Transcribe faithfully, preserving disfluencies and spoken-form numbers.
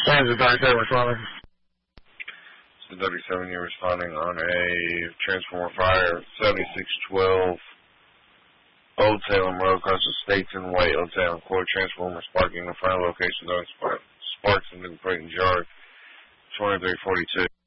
Transit thirty-seven responding. So thirty-seven, you're responding on a transformer fire, seventy-six twelve Old Salem Road, across the Stateston Way, Old Salem. Core transformer sparking in front of location, known sparks in the Creighton Yard, twenty-three forty-two.